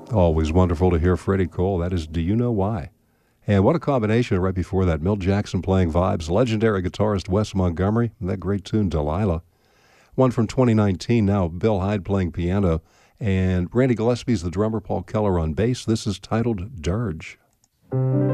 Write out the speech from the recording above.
Always wonderful to hear Freddie Cole. That is Do You Know Why? And what a combination right before that. Milt Jackson playing vibes, legendary guitarist Wes Montgomery, and that great tune, Delilah. One from 2019 now, Bill Hyde playing piano, and Randy Gillespie's the drummer, Paul Keller on bass. This is titled Dirge.